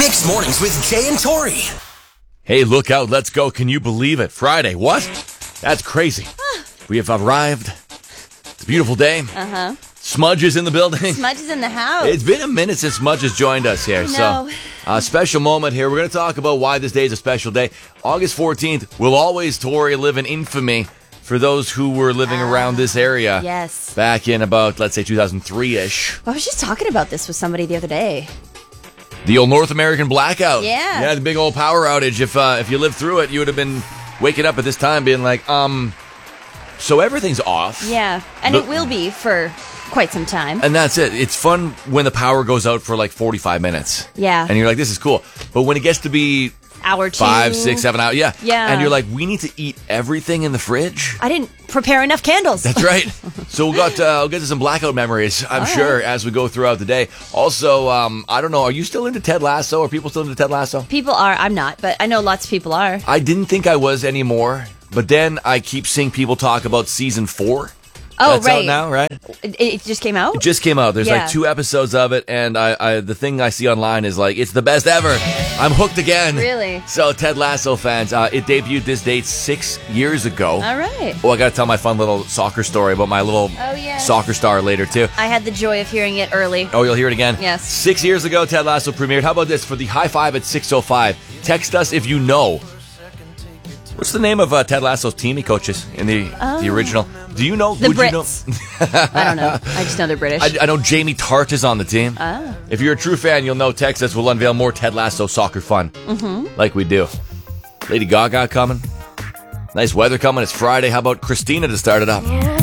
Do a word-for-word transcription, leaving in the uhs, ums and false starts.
Mixed Mornings with Jay and Tori. Hey, look out. Let's go. Can you believe it? Friday. What? That's crazy. We have arrived. It's a beautiful day. Uh-huh. Smudge is in the building. Smudge is in the house. It's been a minute since Smudge has joined us here. No. So, a special moment here. We're going to talk about why this day is a special day. August fourteenth will always, Tori, live in infamy for those who were living Ah, around this area. yes. Back in about, let's say, two thousand three-ish. I was just talking about this with somebody the other day. The old North American blackout. Yeah. Yeah, the big old power outage. If uh, if you lived through it, you would have been waking up at this time being like, um, so everything's off. Yeah, and But- it will be for quite some time. And that's it. It's fun when the power goes out for like forty-five minutes. Yeah. And you're like, this is cool. But when it gets to be Hour two. five, six, seven hours, yeah. Yeah. And you're like, we need to eat everything in the fridge. I didn't prepare enough candles. That's right. So we'll got, uh, we'll get to some blackout memories, I'm All sure, right. as we go throughout the day. Also, um, I don't know, are you still into Ted Lasso? Are people still into Ted Lasso? People are. I'm not, but I know lots of people are. I didn't think I was anymore, but then I keep seeing people talk about season four. Oh, That's out right. now, right? It, it just came out? It just came out. There's Yeah. like two episodes of it, and I, I the thing I see online is like, it's the best ever. I'm hooked again. Really? So, Ted Lasso fans, uh, it debuted this date six years ago. All right. Oh, I got to tell my fun little soccer story about my little Oh, yeah. soccer star later, too. I had the joy of hearing it early. Oh, you'll hear it again? Yes. Six years ago, Ted Lasso premiered. How about this? For the high five at six oh five, text us if you know. What's the name of uh, Ted Lasso's team he coaches in the the original? Do you know? The Would Brits. you know? I don't know. I just know they're British. I, I know Jamie Tart is on the team. Ah. If you're a true fan, you'll know. Text us. We'll unveil more Ted Lasso soccer fun, mm-hmm. like we do. Lady Gaga coming. Nice weather coming. It's Friday. How about Christina to start it up?